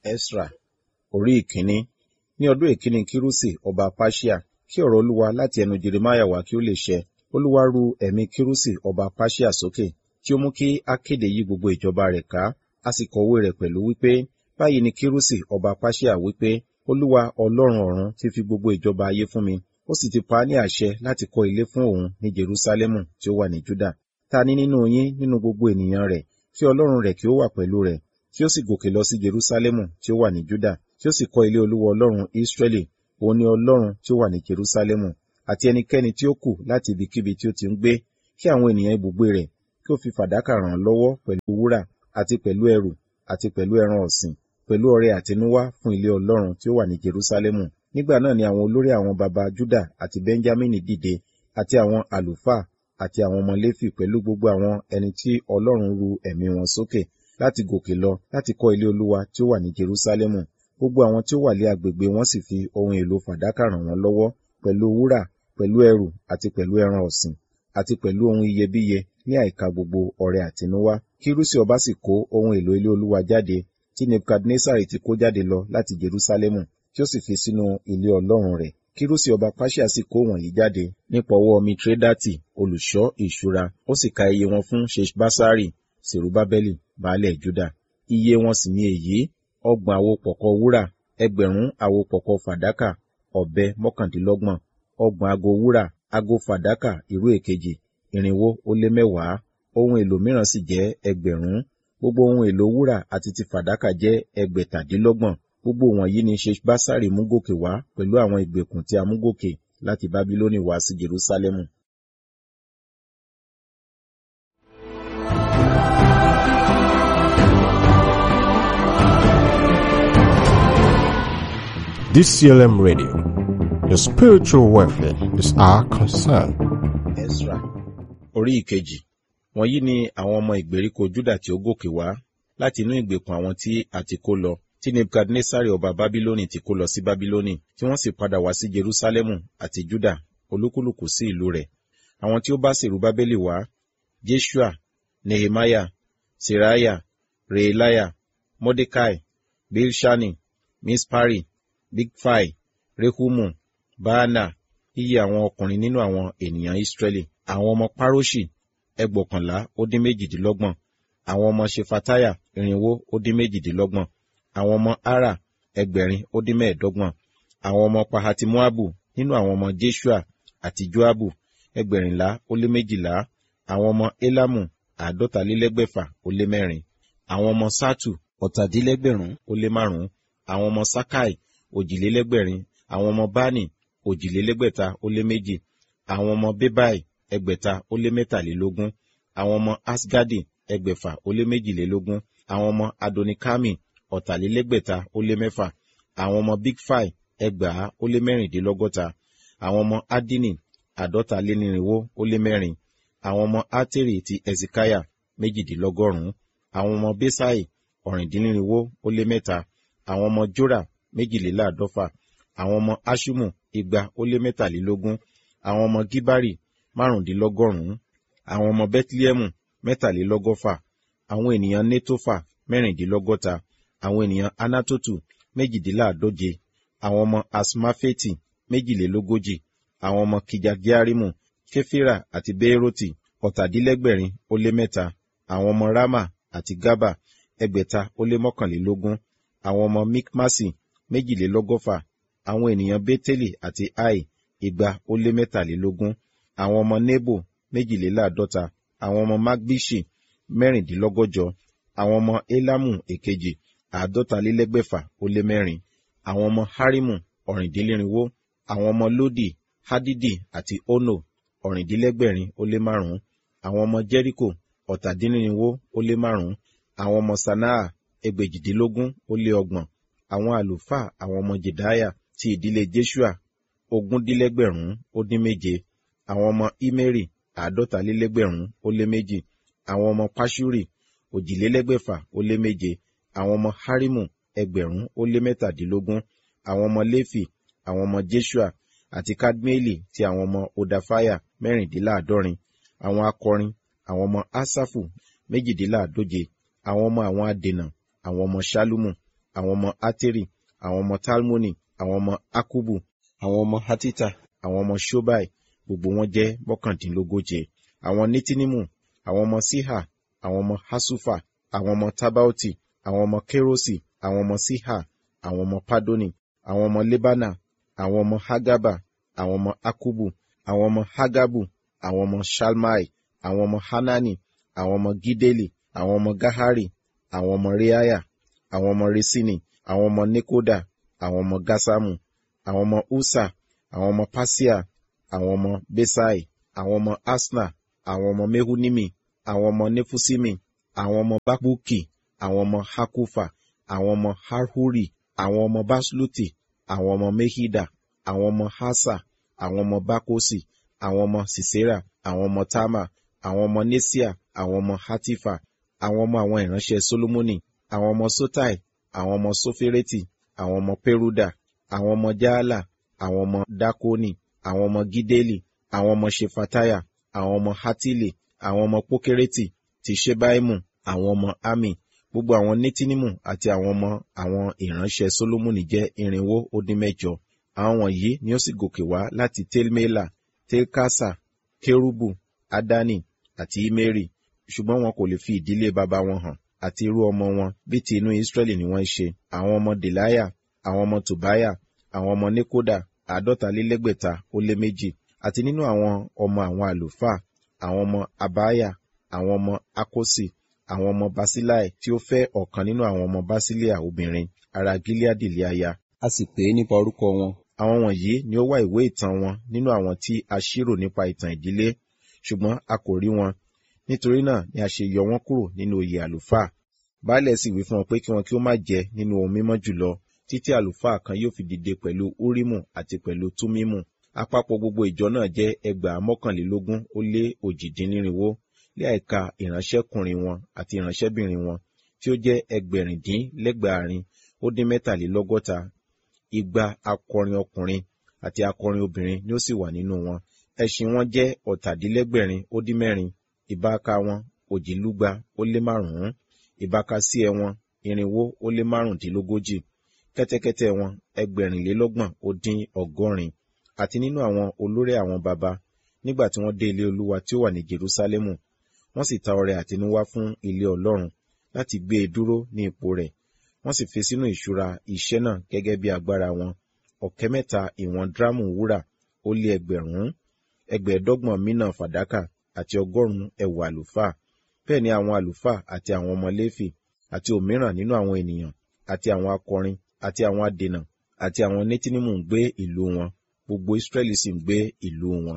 Esra orí ìkíní. Ní ọdún ìkíní Kírúsì ọba Páṣíà, kí ọ̀rọ̀ Olúwa láti ẹnu Jeremáyà wá kí ó lè ṣẹ. Olúwa ru ẹ̀mí Kírúsì ọba Páṣíà sókè, tí ó mú kí a kéde yí gbogbo ìjọba rẹ̀ ká, a sì kọ̀wé rẹ̀ pẹ̀lú wípé, báyìí ni Kírúsì ọba Páṣíà wípé, Olúwa Ọlọ́run ọ̀run ti fi gbogbo ìjọba ayé fún mi, ó sì ti pa á ní àṣẹ láti kọ́ ilé fún òun ní Jerúsálẹ́mù tí ó wà ní Júdà. Ta ni nínú yín nínú gbogbo ènìyàn rẹ̀, kí Ọlọ́run rẹ̀ kí ó wà pẹ̀lú rẹ̀, kí ó sì gòkè lọ sí Jerúsálẹ́mù tí ó wà ní Júdà, kí ó sì kọ́ ilé Olúwa Ọlọ́run Ísírẹ́lì, òun ni Ọlọ́run tí ó wà ní Jerúsálẹ́mù, àti ẹnikẹ́ni tí ó kù láti ibikíbi tí ó ti ń gbé, kí àwọn ènìyàn ibùgbé rẹ̀ kí ó fi fàdákà ràn án lọ́wọ́ pẹ̀lú wúrà, àti pẹ̀lú ẹrù, àti pẹ̀lú ẹran ọ̀sìn, pẹ̀lú ọrẹ àtinúwá fún ilé Ọlọ́run tí ó wà ní Jerúsálẹ́mù. Nígbà náà ni àwọn olórí àwọn baba Júdà àti Bẹ́ńjámínì dìde, àti àwọn àlùfáà àti àwọn ọmọ Léfì pẹ̀lú gbogbo àwọn ẹni tí Ọlọ́run ru ẹ̀mí wọn sókè láti gòkè lọ láti kọ́ ilé Olúwa tí ó wà ní Jerúsálẹ́mù. Gbogbo àwọn tí ó wà lé agbègbè wọn sì fi ohun èlò fàdákà ràn wọ́n lọ́wọ́, pẹ̀lú wúrà, pẹ̀lú ẹrù, àti pẹ̀lú ẹran ọ̀sìn, àti pẹ̀lú ohun iyebíye ní àìka gbogbo ọrẹ àtinúwá. Kírúsì ọba sì kó ohun èlò ilé Olúwa jáde, tí Nebukadnesari ti kó jáde lọ láti Jerúsálẹ́mù, tí ó sì fi sínú ilé Ọlọ́run rẹ̀. Kírúsì ọba Páṣíà sì kó wọ̀nyí jáde nípa ọwọ́ Mitredati, olùṣọ́ ìṣúra, ó sì ka iye wọn fún Ṣeṣbásárì, Sèrúbábẹ́lì, baálẹ̀ Júdà. Iye wọn sì ni èyí: 30 àwo pọ̀kọ́ wúrà, 1000 àwo pọ̀kọ́ fàdákà, ọ̀bẹ 29, 30 ago wúrà, ago fàdákà ìrú èkejì, 410. Ohun èlò mìíràn sì jẹ́ 1000. Gbogbo ohun èlò wúrà àti ti fàdákà jẹ́ 17. Gbogbo wọ̀nyí ni Ṣeṣbásárì mú gòkè wá pẹ̀lú àwọn ìgbèkùn tí a mú gòkè láti Bábílónì wá sí Jerúsálẹ́mù. DCLM Radio. Your spiritual welfare is our concern. Esra orí ìkejì. Wọ̀nyí ni àwọn ọmọ ìgbèríko Júdà tí ó gòkè wá láti inú ìgbèkùn àwọn tí a ti kó lọ, tí Nebukadnesari ọba Bábílónì ti kó lọ sí Bábílónì, tí wọ́n sì padà wá sí Jerúsálẹ́mù àti Júdà, olúkúlùkù sí ìlú rẹ̀. Àwọn tí ó bá Sèrúbábẹ́lì wá: Jeṣua, Nehemiah, Seraiah, Reelaiah, Mordecai, Bilṣani, Mispari, Bigfai, Rehumu, Baana, iye àwọn ọkùnrin nínú àwọn ènìyàn Ísírẹ́lì. Àwọn ọmọ Paroṣi 1,418. Àwọn ọmọ Ṣefatiah 418. Àwọn ọmọ Ara 715. Àwọn ọmọ Pahati-Moabu nínú àwọn ọmọ Jeṣua àti Joabu 1412. Àwọn ọmọ Elamu 654. Àwọn ọmọ Satu 7,500. Àwọn ọmọ Sakai 600. Àwọn ọmọ Bani 602. Àwọn ọmọ Bebai 623. Àwọn ọmọ Asgadi 622. Àwọn ọmọ Adonikami 606. Àwọn ọmọ Bigfai 664. Àwọn ọmọ Adini 404. Àwọn ọmọ Ateri ti Ezekiah 180. Àwọn ọmọ Besai 403. Àwọn ọmọ Jora 152. Àwọn ọmọ Ashumu 223. Àwọn ọmọ Gibari 195. Àwọn ọmọ Betlehemu 163. Àwọn ènìyàn Netofa 164. Àwọn ènìyàn Anatotu 140. Àwọn ọmọ Asmafeti 140. Àwọn ọmọ Kijagiarimu, Kefira àti Beeroti 703. Àwọn ọmọ Rama àti Gaba 621. Àwọn ọmọ Mikmasi 120. Àwọn ènìyàn Beteli àti Ai 223. Àwọn ọmọ Nebo 52. Àwọn ọmọ Magbishi 116. Àwọn ọmọ Elamu èkejì 654. Àwọn ọmọ Harimu 400. Àwọn ọmọ Lodi, Hadidi àti Ono 405. Àwọn ọmọ Jeriko 405. Àwọn ọmọ Sanaa 1830. Àwọn àlùfáà àwọn ọmọ Jedaiah ti ìdílé Jeṣua 1,000,007. Àwọn ọmọ Imeri 1,000,002. Àwọn ọmọ Paṣuri 1,607. Àwọn ọmọ Harimu 1,017. Àwọn ọmọ Léfì, àwọn ọmọ Jeṣua àti Kadmieli ti àwọn ọmọ Odafaya 140. Àwọn akọrin, àwọn ọmọ Asafu 140. Àwọn ọmọ àwọn adènà, àwọn ọmọ Ṣalumu, àwọn ọmọ Ateri, àwọn ọmọ Talmoni, àwọn ọmọ Akubu, àwọn ọmọ Hatita, àwọn ọmọ Shobai, gbogbo wọn jẹ́ 139. Àwọn Netinimu, àwọn ọmọ Siha, àwọn ọmọ Hasufa, àwọn ọmọ Tabaoti, àwọn ọmọ Kerosi, àwọn ọmọ Siha, àwọn ọmọ Padoni, àwọn ọmọ Lebana, àwọn ọmọ Hagaba, àwọn ọmọ Akubu, àwọn ọmọ Hagabu, àwọn ọmọ Shalmai, àwọn ọmọ Hanani, àwọn ọmọ Gideli, àwọn ọmọ Gahari, àwọn ọmọ Reaya, àwọn ọmọ Resini, àwọn ọmọ Nekoda, àwọn ọmọ Gasamu, àwọn ọmọ Usa, àwọn ọmọ Pasia, àwọn ọmọ Besai, àwọn ọmọ Asna, àwọn ọmọ Mehunimi, àwọn ọmọ Nefusimi, àwọn ọmọ Bakbuki, àwọn ọmọ Hakufa, àwọn ọmọ Harhuri, àwọn ọmọ Basluti, àwọn ọmọ Mehida, àwọn ọmọ Hasa, àwọn ọmọ Bakosi, àwọn ọmọ Sisera, àwọn ọmọ Tama, àwọn ọmọ Nesia, àwọn ọmọ Hatifa, àwọn ọmọ àwọn ìránṣẹ́ Solomoni, àwọn ọmọ Sotai, àwọn ọmọ Sofereti, àwọn ọmọ Peruda, àwọn ọmọ Jaala, àwọn ọmọ Dakoni, àwọn ọmọ Gideli, àwọn ọmọ Shefataya, àwọn ọmọ Hatili, àwọn ọmọ Pokereti, ti Shebaimu, àwọn ọmọ Ami. Gbogbo àwọn Netinimu àti àwọn ọmọ àwọn ìránṣẹ́ Solomoni jẹ́ 418. Àwọn wọ̀nyí ni ó sì gòkè wá láti Telmela, Telkasa, Kerubu, Adani àti Imeri, ṣùgbọ́n wọn kò lè fi ìdílé baba wọn hàn àti irú ọmọ wọn bí ti inú Israẹli ni wọ́n ṣe. Àwọn ọmọ Delaya, àwọn ọmọ Tobaya, àwọn ọmọ Nekoda 52, àti nínú àwọn ọmọ àwọn àlùfáà, àwọn ọmọ Abaya, àwọn ọmọ Akosi, àwọn ọmọ Basilai tí ó fẹ́ ọ̀kan nínú àwọn ọmọ Basilia obìnrin ará Gileadi lé aya, a sì pè é nípa orúkọ wọn. Àwọn wọ̀nyí ni ó wá ìwé ìtàn wọn nínú àwọn tí a ṣírò nípa ìtàn ìdílé, ṣùgbọ́n a kò rí wọn. Nítorí náà ni a ṣe yọ wọ́n kúrò nínú oyè àlùfáà. Baálẹ̀ sì wí fún wọn pé kí wọn kí ó má jẹ nínú ohun mímọ́ jùlọ, títí àlùfáà kan yóò fi dìde pẹ̀lú Urimu àti pẹ̀lú Tumimu. Àpapọ̀ gbogbo ìjọ náà jẹ́ 121,048, lé àìka ìránṣẹ́kùnrin wọn àti ìránṣẹ́bìnrin wọn, tí ó jẹ́ 6,463. Igba akọrin ọkùnrin àti akọrin obìnrin ni ó sì wà nínú wọn. Ẹṣin wọn jẹ́ 6,484. Ìbáaka wọn 2,205. Ìbákasíẹ wọn 435. Kẹ́tẹ́kẹ́tẹ́ wọn 6,30,180. Àti nínú àwọn olórí àwọn baba, nígbà tí wọ́n dé ilé Olúwa tí ó wà ní Jerúsálẹ́mù, wọ́n sì ta ọrẹ àtinúwá fún ilé Ọlọ́run láti gbé e dúró ní ipò rẹ̀. Wọ́n sì fi sínú ìṣúra iṣẹ́ náà gẹ́gẹ́ bí agbára wọn, 3 ìwọ̀n drámù wúrà ó lé 1,000, mínà fàdákà àti 100 ẹ̀wù àlùfáà. Bẹ́ẹ̀ ni àwọn àlùfáà àti àwọn ọmọ Léfì àti òmíràn nínú àwọn ènìyàn àti àwọn akọrin àti àwọn adènà àti àwọn Netinimu ń gbé ìlú wọn, gbogbo Israẹli sì ń gbé ìlú wọn.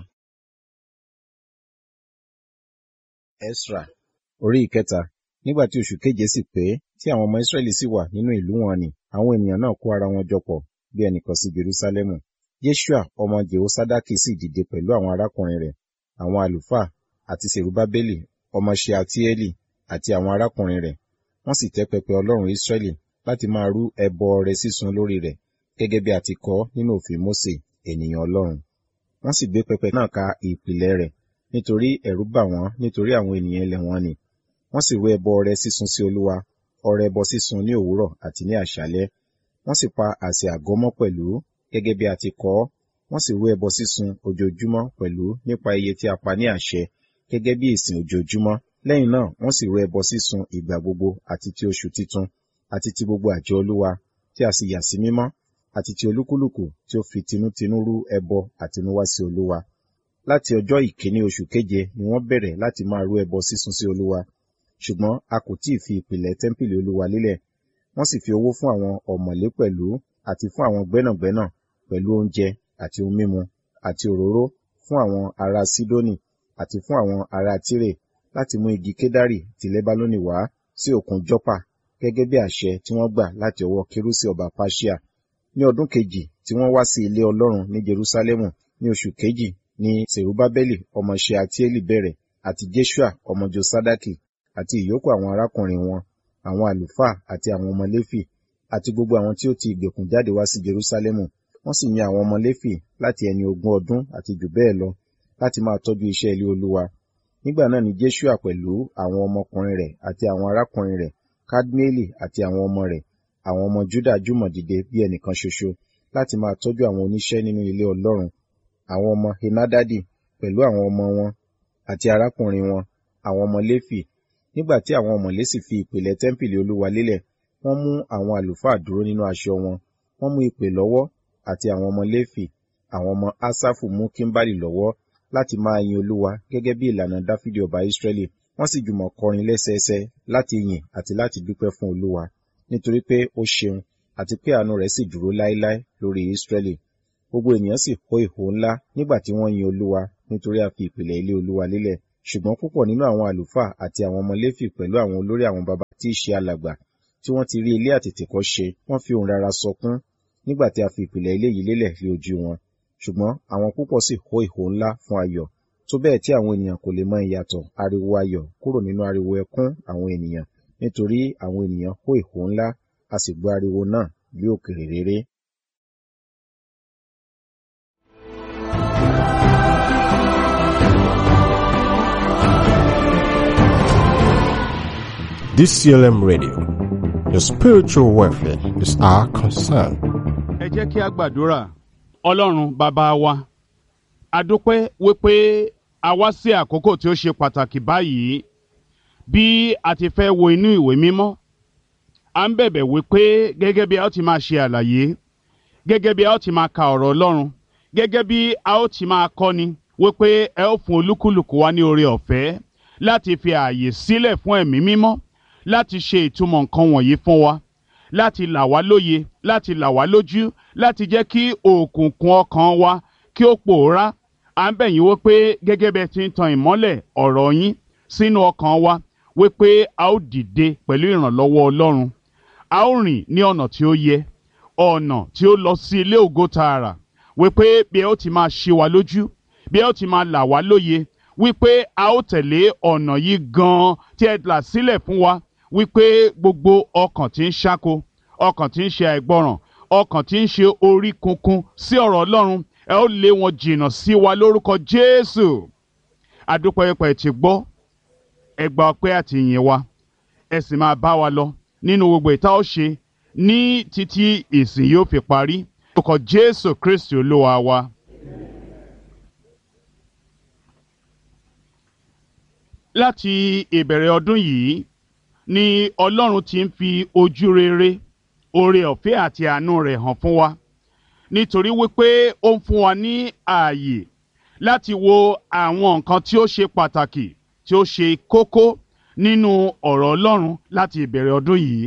Esra orí ìkẹta. Nígbà tí oṣù keje sì pé, tí àwọn ọmọ Israẹli sì wà nínú ìlú wọn nì, àwọn ènìyàn náà kó ara wọn jọ pọ̀ bí ẹnìkan sí Jerúsálẹ́mù. Jeṣua ọmọ Jehosadaki sì dìde pẹ̀lú àwọn arákùnrin rẹ̀, àwọn àlùfáà àti Serubabeli ọmọ Ṣealtieli àti àwọn arákùnrin rẹ̀. Wọ́n sì tẹ́ pẹpẹ Ọlọ́run Israẹli láti máa rú ẹbọ ọrẹ sísun lórí rẹ̀, gẹ́gẹ́ bí a ti kọ nínú òfin Mósè ènìyàn Ọlọ́run. Wọ́n sì gbé pẹpẹ náà ka ìpìlẹ̀ rẹ̀, nítorí ẹ̀rù bà wọ́n nítorí àwọn ènìyàn ilẹ̀ wọn nì. Wọ́n sì rú ẹbọ ọrẹ sísun sí Olúwa, ọrẹ ẹbọ sísun ní òwúrọ̀ àti ní àṣálẹ́. Wọ́n sì pa àsè àgọ́ mọ́ pẹ̀lú, gẹ́gẹ́ bí a ti kọ ọ́. Wọ́n sì rú ẹbọ sísun ojoojúmọ́ pẹ̀lú nípa iye tí a pa ní àṣẹ, gẹ́gẹ́ bí ìsìn ojoojúmọ́. Lẹ́yìn náà wọ́n sì rú ẹbọ sísun ìgbà gbogbo àti ti oṣù titun, àti ti gbogbo àjọ Olúwa, tí a sì yà sí mímọ́, àti ti olúkúlùkù tí ó fi tinútinú rú ẹbọ àtinúwá sí Olúwa. Láti ọjọ́ ìkíní oṣù keje ni wọ́n bẹ̀rẹ̀ láti máa rú ẹbọ sísun sí Olúwa. Ṣùgbọ́n a kò tí ì fi ìpìlẹ̀ tẹ́ḿpìlì Olúwa lélẹ̀. Wọ́n sì fi owó fún àwọn ọ̀mọ̀lé pẹ̀lú, àti fún àwọn gbẹ́nàgbẹ́nà, pẹ̀lú oúnjẹ àti ohun mímu, àti òróró fún àwọn ará Sidoni, àti fún àwọn ará Tire, láti mú igi kedari ti Lebanoni wá sí òkun Joppa, gẹ́gẹ́ bí àṣẹ tí wọ́n gbà láti ọwọ́ Kerusi ọba Paṣia. Ní ọdún kejì tí wọ́n wá sí ilé Ọlọ́run ní Jerúsálẹ́mù, ní oṣù kejì ni Serubabeli ọmọ Ṣealtieli bẹ̀rẹ̀, àti Jeṣua ọmọ Josadaki, àti ìyókù àwọn arákùnrin wọn, àwọn àlùfáà àti àwọn ọmọ Léfì, àti gbogbo àwọn tí ó ti ìgbèkùn jáde wá sí Jerúsálẹ́mù. Wọ́n sì yan àwọn ọmọ Léfì láti ẹni 20 ọdún àti jù bẹ́ẹ̀ lọ, láti máa tọ́jú iṣẹ́ ilé Olúwa. Nígbà náà ni Jeṣua pẹ̀lú àwọn ọmọkùnrin rẹ̀ àti àwọn arákùnrin rẹ̀, Kadmieli àti àwọn ọmọ rẹ̀, àwọn ọmọ Júdà jùmọ̀ dìde bí ẹnìkan ṣoṣo láti máa tọ́jú àwọn oníṣẹ́ nínú ilé Ọlọ́run, àwọn ọmọ Henadadi pẹ̀lú àwọn ọmọ wọn àti arákùnrin wọn, àwọn ọmọ Léfì. Nígbà tí àwọn ọ̀mọ̀lé sì fi ìpìlẹ̀ tẹ́ḿpìlì Olúwa lélẹ̀, wọ́n mú àwọn àlùfáà dúró nínú aṣọ wọn, wọ́n mú ìpè lọ́wọ́, àti àwọn ọmọ Léfì, àwọn ọmọ Asafu mú kímbálì lọ́wọ́ láti máa yin Olúwa gẹ́gẹ́ bí ìlànà Dáfídì ọba Ísírẹ́lì. Wọ́n sì jùmọ̀ kọrin lẹ́sẹẹsẹ láti yìn àti láti dúpẹ́ fún Olúwa, nítorí pé ó ṣeun, àti pé àánú rẹ̀ sì dúró láéláé lórí Ísírẹ́lì. Gbogbo ènìyàn sì hó ìhó ńlá nígbà tí wọ́n yin Olúwa, nítorí a fi ìpìlẹ̀ ilé Olúwa lélẹ̀. Ṣùgbọ́n púpọ̀ nínú àwọn àlùfáà àti àwọn ọmọ Léfì pẹ̀lú àwọn olórí àwọn baba tí í ṣe alàgbà, tí wọ́n ti rí ilé àtètèkọ́ ṣe, wọ́n fi ohùn rara sọkún nígbà tí a fi ìpìlẹ̀ ilé yìí lélẹ̀ lé ojú wọn. Ṣùgbọ́n àwọn púpọ̀ sì hó ìhó ńlá fún ayọ̀, tó bẹ́ẹ̀ tí àwọn ènìyàn kò lè mọ ìyàtọ̀ ariwo ayọ̀ kúrò nínú ariwo ẹkún àwọn ènìyàn, nítorí àwọn ènìyàn hó ìhó ńlá, a sì gbọ́ ariwo náà ní òkèèrè réré. DCLM Radio. Your spiritual welfare is our concern. Ẹ jẹ́ kí a gbàdúrà. Ọlọ́run bàbá wa, a dúpẹ́ wípé a wá sí àkókò tí ó ṣe pàtàkì báyìí. Bí a ti fẹ́ wo inú ìwé mímọ́, à ń bẹ̀bẹ̀ wípé gẹ́gẹ́ bí a ó ti máa ṣe àlàyé, gẹ́gẹ́ bí a ó ti máa ka ọ̀rọ̀ Ọlọ́run, gẹ́gẹ́ bí a ó ti máa kọ́ni, wípé ẹ ó fún olúkúlùkù wa ní oore ọ̀fẹ́ láti fi ààyè sílẹ̀ fún ẹ̀mí mímọ́, láti ṣe ìtumọ̀ nǹkan wọ̀nyí fún wa, láti là wá lóye, láti là wá lójú, láti jẹ́ kí òkùnkùn ọkàn wa kí ó pòórá. À ń bẹ̀ yín wípé gẹ́gẹ́ bí ẹ ti ń tan ìmọ́lẹ̀ ọ̀rọ̀ yín sínú ọkàn wa, wípé a ó dìde pẹ̀lú ìrànlọ́wọ́ Ọlọ́run. A ó rìn ní ọ̀nà tí ó yẹ, ọ̀nà tí ó lọ sí ilé ògo tààrà, wípé bí ẹ ó ti máa ṣí wa lójú, bí ẹ ó ti máa là wá lóye, wípé a ó tẹ̀lé ọ̀nà yìí gan-an tí ẹ là sílẹ̀ fún wa, wípé gbogbo ọkàn tí ń ṣáko, ọkàn tí ń ṣe àìgbọràn, ọkàn tí ń ṣe orí kunkun sí ọ̀rọ̀ Ọlọ́run, ẹ ó lé wọn jìnnà sí wa lórúkọ Jésù. Adúpẹ́ pé ẹ ti gbọ́, ẹ gba ọpẹ́ àti ìyìn wa, ẹ sì máa bá wa lọ nínú gbogbo ìta ó ṣe ní títí ìsìn yóò fi parí. Lórúkọ Jésù Kristi Olúwa wa. Láti ìbẹ̀rẹ̀ ọdún yìí ni Ọlọ́run ti ń fi ojú rere, oore ọ̀fẹ́ àti àánú rẹ̀ hàn fún wa, nítorí wípé ó ń fún wa ní ààyè láti wo àwọn nǹkan tí ó ṣe pàtàkì, tí ó ṣe kókó nínú ọ̀rọ̀ Ọlọ́run láti ìbẹ̀rẹ̀ ọdún yìí.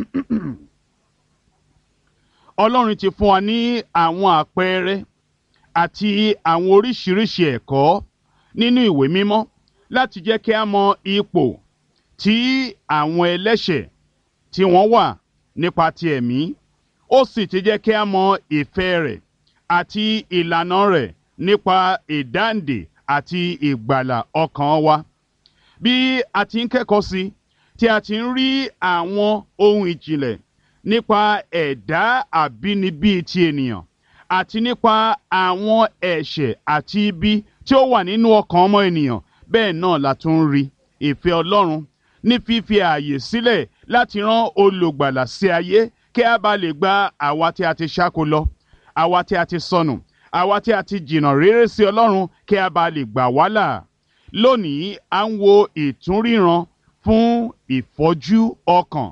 Ọlọ́run ti fún wa ní àwọn àpẹẹrẹ àti àwọn oríṣiríṣi ẹ̀kọ́ nínú ìwé mímọ́ láti jẹ́ kí a mọ ipò tí àwọn ẹlẹ́ṣẹ̀ tí wọ́n wà nípa ti ẹ̀mí. Ó sì ti jẹ́ kí a mọ ìfẹ́ rẹ̀ àti ìlànà rẹ̀ nípa ìdáǹdè àti ìgbàlà ọkàn wa. Bí a ti ń kẹ́kọ̀ọ́ sí, tí a ti ń rí àwọn ohun ìjìnlẹ̀ nípa ẹ̀dá àbínibí ti ènìyàn àti nípa àwọn ẹ̀ṣẹ̀ àti ibi tí ó wà nínú ọkàn ọmọ ènìyàn, bẹ́ẹ̀ náà la tún ń rí ìfẹ́ Ọlọ́run ní fífi ààyè sílẹ̀ láti rán olùgbàlà sí ayé kí a bá lè gba àwa tí a ti ṣáko lọ, àwa tí a ti sọnù, àwa tí a ti jìnnà réré sí Ọlọ́run kí a bá lè gbà wá là. Lónìí à ń wo ìtúnríran fún ìfọ́jú ọkàn.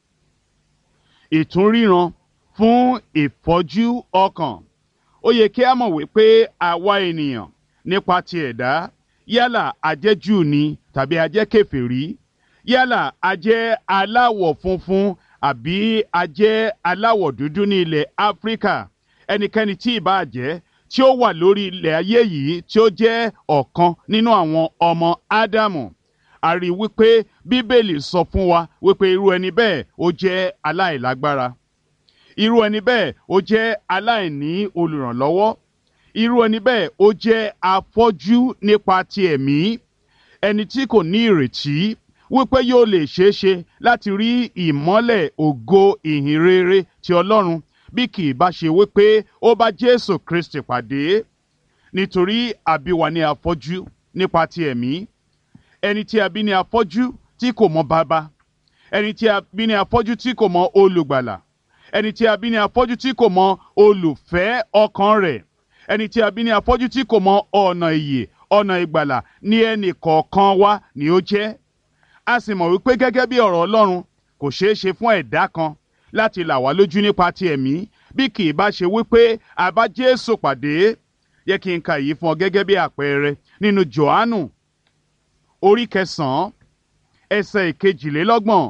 Ìtúnríran fún ìfọ́jú ọkàn. Ó yẹ kí a mọ̀ wípé àwa ènìyàn nípa ti ẹ̀dá, yálà a jẹ́ Júù ni tàbí a jẹ́ kèfèrí, yálà a jẹ́ aláwọ̀ funfun àbí a jẹ́ aláwọ̀ dúdú ní ilẹ̀ Áfíríkà, ẹnikẹ́ni tí ì bá jẹ́ tí ó wà lórí ilẹ̀ ayé yìí tí ó jẹ́ ọ̀kan nínú àwọn ọmọ Ádámù, a rí wípé Bíbélì sọ fún wa wípé irú ẹni bẹ́ẹ̀ ó jẹ́ aláìlágbára, irú ẹni bẹ́ẹ̀ ó jẹ́ aláìní olùrànlọ́wọ́, irú ẹni bẹ́ẹ̀ ó jẹ́ afọ́jú nípa ti ẹ̀mí, ẹni tí kò ní ìrètí wípé yóò lè ṣeé ṣe láti rí ìmọ́lẹ̀ ògo ìhìn rere ti Ọlọ́run bí kì í bá ṣe wípé ó bá Jésù Kristi pàdé. Nítorí a bí wa ní afọ́jú nípa ti ẹ̀mí, ẹni tí a bí ní afọ́jú tí kò mọ baba, ẹni tí a bí ní afọ́jú tí kò mọ olùgbàlà, ẹni tí a bí ní afọ́jú tí kò mọ olùfẹ́ ọkàn rẹ̀, ẹni tí a bí ní afọ́jú tí kò mọ ọ̀nà ìyè, ọ̀nà ìgbàlà ní ẹnì kọ̀ọ̀kan wa ni ó jẹ́. A sì mọ̀ wípé gẹ́gẹ́ bí ọ̀rọ̀ Ọlọ́run kò ṣeé ṣe fún ẹ̀dá kan láti là wá lójú nípa ti ẹ̀mí bí kì í bá ṣe wípé a bá Jésù pàdé. Yẹ kí n ka èyí fún ọ gẹ́gẹ́ bí àpẹẹrẹ nínú Jòhánù orí 9 ẹsẹ̀ 22.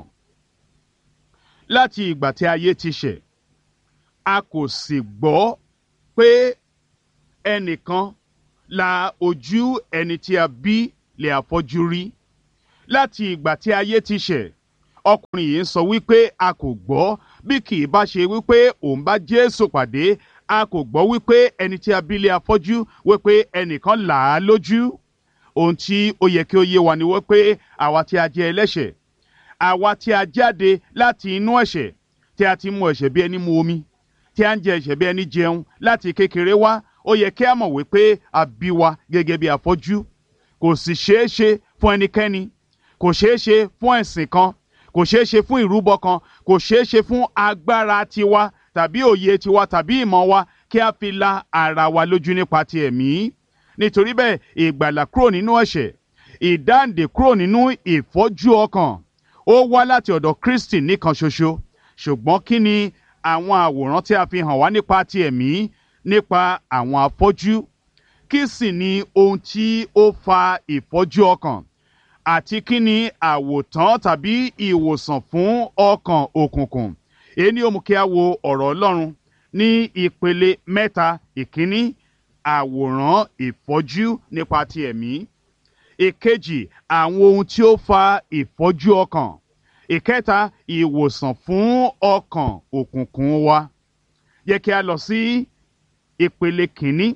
Láti ìgbà tí ayé ti ṣẹ̀, a kò sì gbọ́ pé ẹnìkan la ojú ẹni tí a bí lé afọ́jú rí. Láti ìgbà tí ayé ti ṣẹ̀, ọkùnrin yìí ń sọ wípé a kò gbọ́ bí kì í bá ṣe wípé òun bá Jésù pàdé. A kò gbọ́ wípé ẹni tí a bí lé afọ́jú wípé ẹnìkan là á lójú. Ohun tí ó yẹ kí ó yé wa ni wípé àwa tí a jẹ́ ẹlẹ́ṣẹ̀, àwa tí a jáde láti inú ẹ̀ṣẹ̀, tí a ti mu ẹ̀ṣẹ̀ bí ẹni mu omi, tí a ń jẹ ẹ̀ṣẹ̀ bí ẹni jẹun láti kékeré wá, ó yẹ kí a mọ̀ wípé a bí wa gẹ́gẹ́ bí afọ́jú. Kò sì ṣeé ṣe fún ẹnikẹ́ni, kò ṣeé ṣe fún ẹ̀sìn kan, kò ṣeé ṣe fún ìrúbọ kan, kò ṣeé ṣe fún agbára tiwa tàbí òye tiwa tàbí ìmọ̀ wa kí a fi la ara wa lójú nípa ti ẹ̀mí. Nítorí bẹ́ẹ̀, ìgbàlà kúrò nínú ẹ̀ṣẹ̀, ìdáǹdè kúrò nínú ìfọ́jú ọkàn, ó wá láti ọ̀dọ̀ Kristi nìkan ṣoṣo. Ṣùgbọ́n kí ni àwọn àwòrán tí a fi hàn wá nípa ti ẹ̀mí nípa àwọn afọ́jú? Kí sì ni ohun tí ó fa ìfọ́jú ọkàn? Àti kí ni àwòtán tàbí ìwòsàn fún ọkàn òkùnkùn? Èyí ni ó mú kí a wo ọ̀rọ̀ Ọlọ́run ní ìpele mẹ́ta. Ìkíní, àwòrán ìfọ́jú nípa ti ẹ̀mí. Ìkejì, àwọn ohun tí ó fa ìfọ́jú ọkàn. Ìkẹta, ìwòsàn fún ọkàn òkùnkùn wa. Yẹ kí a lọ sí ìpele kìíní,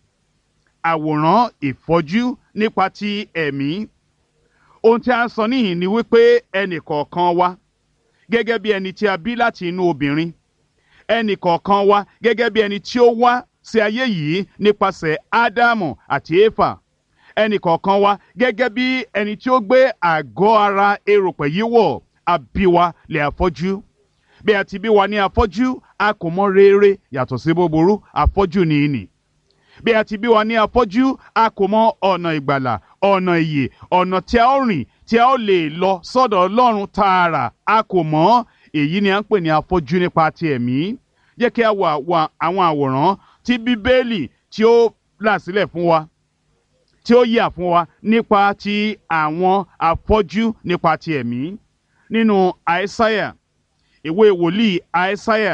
àwòrán ìfọ́jú nípa ti ẹ̀mí. Ohun tí a ń sọ níhìn ni wípé ẹnì kọ̀ọ̀kan wa gẹ́gẹ́ bí ẹni tí a bí láti inú obìnrin, ẹnì kọ̀ọ̀kan wa gẹ́gẹ́ bí ẹni tí ó wá sí ayé yìí nípasẹ̀ Ádámù àti Éfà, ẹnì kọ̀ọ̀kan wa gẹ́gẹ́ bí ẹni tí ó gbé àgọ́ ara erùpẹ̀ yìí wọ̀, a bí wa lé afọ́jú. Bí a ti bí wa ní afọ́jú, a kò mọ rere yàtọ̀ sí búburú, afọ́jú ni ìnì. Bí a ti bí wa ní afọ́jú, a kò mọ ọ̀nà ìgbàlà, ọ̀nà ìyè, ọ̀nà tí a ó rìn tí a ó lè lọ sọ́dọ̀ Ọlọ́run tààrà, a kò mọ̀. Èyí ni a ń pè ní afọ́jú nípa ti ẹ̀mí. Jẹ́ kí a wo àwọn àwòrán tí Bíbélì tí ó là sílẹ̀ fún wa, tí ó yà fún wa nípa ti àwọn afọ́jú nípa ti ẹ̀mí. Nínú Àìsáyà, ìwé wòlíì Àìsáyà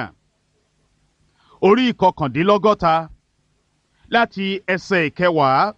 orí 61 láti ẹsẹ̀ 9.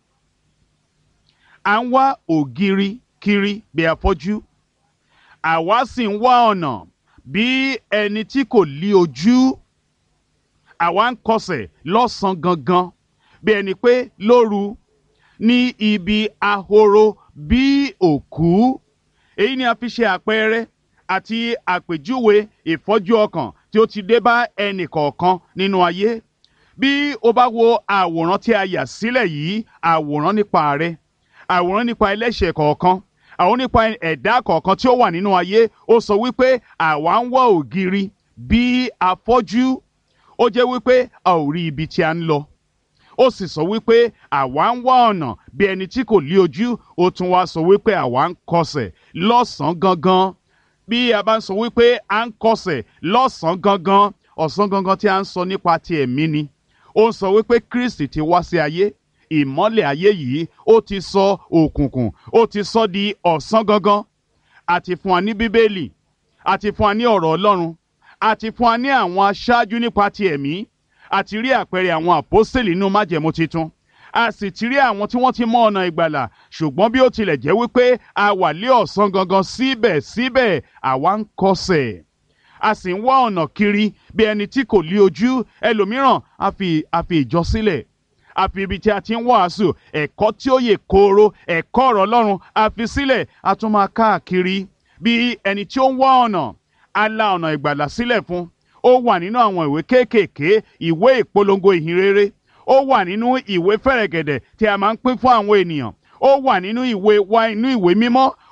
À ń wá ògiri kiri bí afọ́jú, àwa sì ń wá ọ̀nà bí ẹni tí kò lí ojú. Àwa ń kọsẹ̀ lọ́sàn gangan bí ẹni pé lóru, ní ibi ahoro bí òkú. Èyí ni a fi ṣe àpẹẹrẹ àti àpèjúwe ìfọ́jú ọkàn tí ó ti dé bá ẹnì kọ̀ọ̀kan nínú ayé. Bí o bá wo àwòrán tí a yà sílẹ̀ yìí, àwòrán nípa rẹ, àwòrán nípa ẹlẹ́ṣẹ̀ kọ̀ọ̀kan, àwọn nípa ẹ̀dá kọ̀ọ̀kan tí ó wà nínú ayé, ó sọ wípé àwa ń wá ògiri bí afọ́jú. Ó jẹ́ wípé a ò rí ibi tí a ń lọ. Ó sì sọ wípé àwa ń wá ọ̀nà bí ẹni tí kò lí ojú. Ó tún wá sọ wípé àwa ń kọsẹ̀ lọ́sàn-án gangan. Bí a bá ń sọ wípé à ń kọsẹ̀ lọ́sàn-án gangan, ọ̀sán gangan tí a ń sọ nípa ti ẹ̀mí ni. Ó ń sọ wípé Kristi ti wá sí ayé. Ìmọ́lẹ̀ ayé yìí ó ti sọ òkùnkùn, ó ti sọ di ọ̀sán gangan. Àti fún wa ní Bíbélì, àti fún wa ní ọ̀rọ̀ Ọlọ́run, àti fún wa ní àwọn aṣáájú nípa ti ẹ̀mí. A ti rí àpẹẹrẹ àwọn àpọ́sítélì nínú májẹ̀mú titun. A sì ti rí àwọn tí wọ́n ti mọ ọ̀nà ìgbàlà. Ṣùgbọ́n bí ó tilẹ̀ jẹ́ wípé a wà lé ọ̀sán gangan, síbẹ̀síbẹ̀ àwa ń kọsẹ̀. A sì ń wá ọ̀nà kiri bí ẹni tí kò lí ojú. Ẹlòmíràn a fi ìjọ sílẹ̀. A fi ibi tí a ti ń wàásù ẹ̀kọ́ tí ó yè kooro, ẹ̀kọ́ ọ̀rọ̀ Ọlọ́run, a fi sílẹ̀. A tún máa káàkiri bí ẹni tí ó ń wá ọ̀nà. A la ọ̀nà ìgbàlà sílẹ̀ fún. Ó wà nínú àwọn ìwé kéékèèké, ìwé ìpolongo ìhìnrere. Ó wà nínú ìwé fẹ̀rẹ̀gẹ̀dẹ̀ tí a máa ń pín fún àwọn ènìyàn. Ó wà nínú ìwé mímọ́.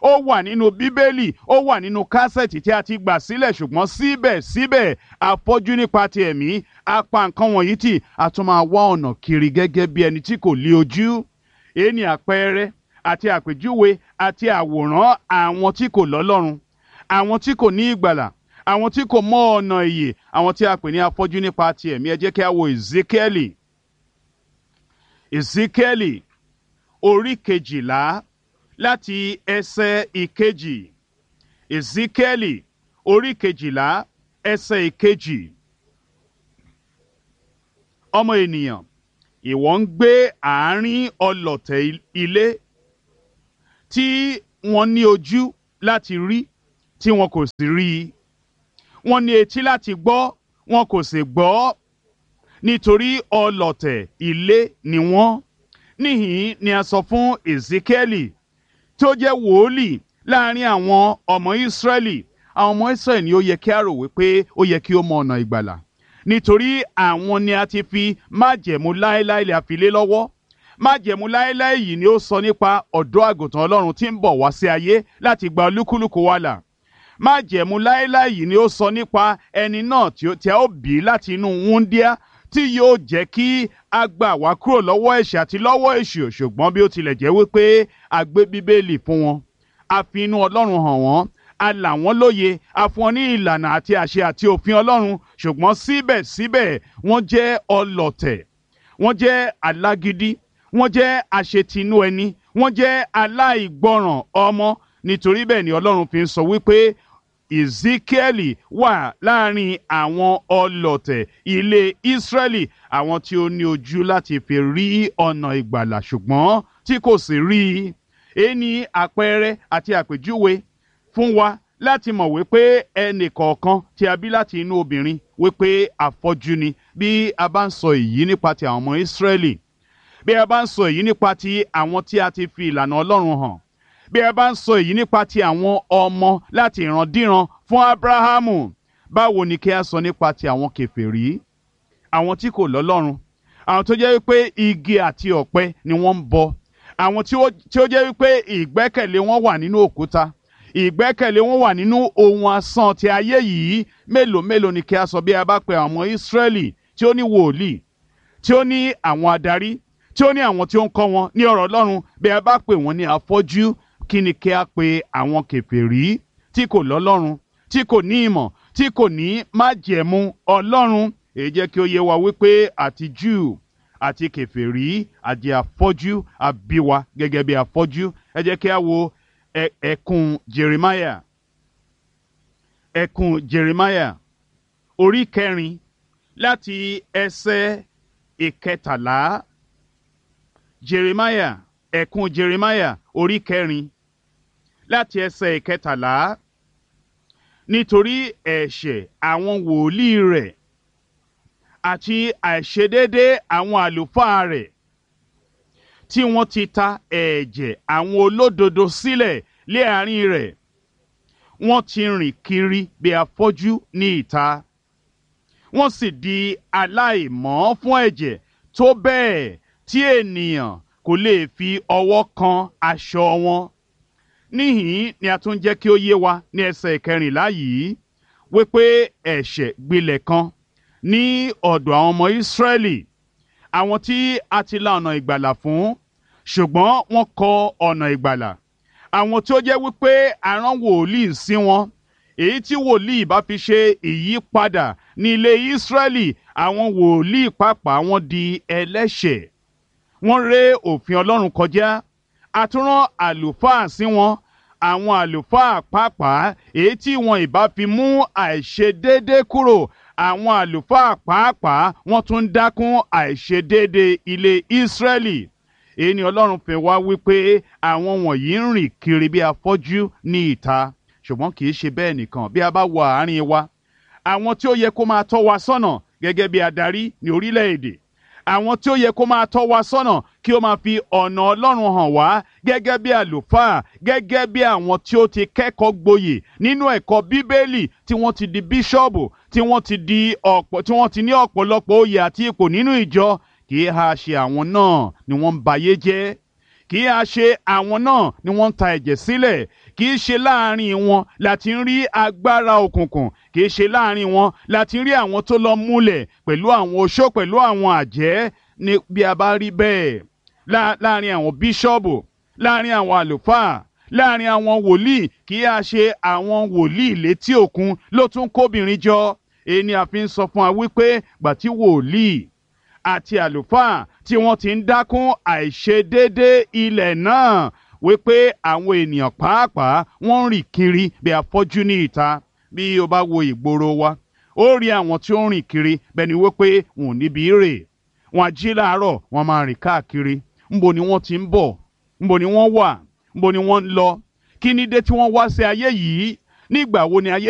ó wà nínú bíbélì, ó wà nínú kásẹ̀tì tí a ti gbà sílẹ̀, ṣùgbọ́n síbẹ̀síbẹ̀ afọ́jú nípa ti ẹ̀mí a pa nǹkan wọ̀nyí tì, a tún máa wá ọ̀nà kiri gẹ́gẹ́ bí ẹni tí kò lé ojú. Èyí ni àpẹẹrẹ àti àpèjúwe àti àwòrán àwọn tí kò lọ́lọ́run, àwọn tí kò ní ìgbàlà, àwọn tí kò mọ ọ̀nà ìyè, àwọn tí a pè ní afọ́jú nípa ti ẹ̀mí. Ẹ jẹ́ kí a wo Ezekiẹ́lì orí 12 láti ẹsẹ̀ 1. Ezekiẹ́lì orí 12 ẹsẹ̀ 1. Ọmọ ènìyàn, ìwọ ń gbé àárín ọlọ̀tẹ̀ ilé tí wọ́n ní ojú láti rí tí wọn kò sì rí i, wọ́n ní etí láti gbọ́ wọn kò sì gbọ́, nítorí ọlọ̀tẹ̀ ilé ni wọ́n. Níhìn ni a sọ fún Ezekiẹ́lì tí ó jẹ́ wòlíì láàrin àwọn ọmọ Ísírẹ́lì. Àwọn ọmọ Ísírẹ́lì ni ó yẹ kí a rò wípé ó yẹ kí ó mọ ọ̀nà ìgbàlà, nítorí àwọn ni a ti fi májẹ̀mú láéláé lè fi lé lọ́wọ́. Májẹ̀mú láéláé yìí ni ó sọ nípa ọ̀dọ́ àgùntàn Ọlọ́run tí ń bọ̀ wá sí ayé láti gba olúkúlùkù wa là. Májẹ̀mú láéláé yìí ni ó sọ nípa ẹni náà tí a ó bí láti inú wúńdíá, tí yóò jẹ́ kí a gbà wá kúrò lọ́wọ́ ẹ̀ṣẹ̀ àti lọ́wọ́ èṣù. Ṣùgbọ́n bí ó tilẹ̀ jẹ́ wípé a gbé bíbélì fún wọn, a fi inú Ọlọ́run hàn wọ́n, a là wọ́n lóye, a fún wọn ní ìlànà àti àṣẹ àti òfin Ọlọ́run, ṣùgbọ́n síbẹ̀síbẹ̀ wọ́n jẹ́ ọlọ̀tẹ̀, wọ́n jẹ́ alágídí, wọ́n jẹ́ àṣetinú ẹni, wọ́n jẹ́ aláìgbọràn ọmọ. Nítorí bẹ́ẹ̀ ni Ọlọ́run fi ń sọ wípé Ezekiẹ́lì wà láàrin àwọn ọlọ̀tẹ̀ ilé Ísírẹ́lì, àwọn tí ó ní ojú láti fi rí ọ̀nà ìgbàlà ṣùgbọ́n tí kò sì rí i. Èyí ni àpẹẹrẹ àti àpèjúwe fún wa láti mọ̀ wípé ẹnì kọ̀ọ̀kan tí a bí láti inú obìnrin wípé afọ́jú ni. Bí a bá ń sọ èyí nípa ti àwọn ọmọ Ísírẹ́lì, bí a bá ń sọ èyí nípa ti àwọn tí a ti fi ìlànà Ọlọ́run hàn, bí a bá ń sọ èyí nípa ti àwọn ọmọ láti ìrandíran fún Ábúráhámù, báwo ni kí a sọ nípa ti àwọn kèfèrí, àwọn tí kò lọ́lọ́run, àwọn tó jẹ́ wípé igi àti ọ̀pẹ ni wọ́n ń bọ, àwọn tí ó jẹ́ wípé ìgbẹ́kẹ̀lé wọn wà nínú òkúta, ìgbẹ́kẹ̀lé wọn wà nínú ohun asán ti ayé yìí. Mélòó mélòó ni kí a sọ bí a bá pe àwọn ọmọ Ísírẹ́lì tí ó ní wòlíì, tí ó ní àwọn adarí, tí ó ní àwọn tí ó ń kọ́ wọn ní ọ̀rọ̀ Ọlọ́run, bí a bá pè wọ́n ní afọ́jú, kí ni kí a pe àwọn kèfèrí tí kò lọ́lọ́run, tí kò ní ìmọ̀, tí kò ní májẹ̀mú Ọlọ́run? Èyí jẹ́ kí ó yé wa wípé àti Júù àti kèfèrí àti afọ́jú a bí wa gẹ́gẹ́ bí afọ́jú. Ẹ jẹ́ kí a wo ẹkùn Jeremáyà orí 4 láti ẹsẹ̀ 13. Ẹkùn Jeremáyà orí 4 láti ẹsẹ̀ 13. Nítorí ẹ̀ṣẹ̀ àwọn wòlíì rẹ̀ àti àìṣedéédé àwọn àlùfáà rẹ̀, tí wọ́n ti ta ẹ̀jẹ̀ àwọn olódodo sílẹ̀ lé àárín rẹ̀, wọ́n ti rìn kiri bí afọ́jú ní ìta, wọ́n sì di aláìmọ́ fún ẹ̀jẹ̀ tó bẹ́ẹ̀ tí ènìyàn kò lè fi ọwọ́ kan aṣọ wọn. Níhìn ni a tún jẹ́ kí ó yé wa ní ẹsẹ̀ 14 yìí wípé ẹ̀ṣẹ̀ gbilẹ̀ kan ní ọ̀dọ̀ àwọn ọmọ Ísírẹ́lì, àwọn tí a ti la ọ̀nà ìgbàlà fún, ṣùgbọ́n wọ́n kọ̀ ọ̀nà ìgbàlà. Àwọn tí ó jẹ́ wípé a rán wòlíì sí wọn, èyí tí wòlíì bá fi ṣe ìyípadà ní ilé Ísírẹ́lì, àwọn wòlíì pàápàá wọn di ẹlẹ́ṣẹ̀, wọ́n ré òfin Ọlọ́run kọjá. A tún rán àlùfáà sí wọn, àwọn àlùfáà pàápàá èyí tí wọn ìbá fi mú àìṣedéédé kúrò, àwọn àlùfáà pàápàá wọ́n tún dákún àìṣedéédé ilé Ísírẹ́lì. Èyí ni Ọlọ́run fi wá wípé àwọn wọ̀nyí ń rìn kiri bí afọ́jú ní ìta. Ṣùgbọ́n kì í ṣe bẹ́ẹ̀ nìkan. Bí a bá wọ àárín wa, àwọn tí ó yẹ kó máa tọ́ wa sọ́nà gẹ́gẹ́ bí adarí ní orílẹ̀-èdè, àwọn tí ó yẹ kó máa tọ́ wa sọ́nà kí ó máa fi ọ̀nà Ọlọ́run hàn wá gẹ́gẹ́ bí àlùfáà, gẹ́gẹ́ bí àwọn tí ó ti kẹ́kọ̀ọ́ gboyè nínú ẹ̀kọ́ Bíbélì, tí wọ́n ti di bíṣọ́ọ̀bù, tí wọ́n ti ní ọ̀pọ̀lọpọ̀ oyè àti ipò nínú ìjọ. Kì í ha ṣe àwọn náà ni wọ́n ń bayé jẹ́? kì í ṣe àwọn náà ni wọ́n ń ta ẹ̀jẹ̀ sílẹ̀, kì í ṣe láàrin wọn láti ń rí agbára òkùnkùn, kì í ṣe láàrin wọn láti ń rí àwọn tó lọ múlẹ̀ pẹ̀lú àwọn oṣó pẹ̀lú àwọn àjẹ́. Ní bí a bá rí bẹ́ẹ̀ láàrin àwọn bíṣọ́ọ̀bù, láàrin àwọn àlùfáà, láàrin àwọn wòlíì, kì í ṣe àwọn wòlíì létí òkun ló tún kóbìnrin jọ. Èyí ni a fi ń sọ fún wa wípé gbà tí wòlíì àti àlùfáà tí wọ́n ti ń dákún àìṣedéédé ilẹ̀ náà, wípé àwọn ènìyàn pàápàá wọ́n ń rìn kiri bí afọ́jú ní ìta. Bí o bá wo ìgboro wa, ó rí àwọn tí ó ń rìn kiri bẹ́ẹ̀ ni wípé wọn ò níbi rè. Wọ́n á jí láàárọ̀, wọ́n máa rìn káàkiri. Ńbo ni wọ́n ti ń bọ̀? Ńbo ni wọ́n wà? Ńbo ni wọ́n ń lọ? Kí ni dé tí wọ́n wá sí ayé yìí? Nígbà wo ni ayé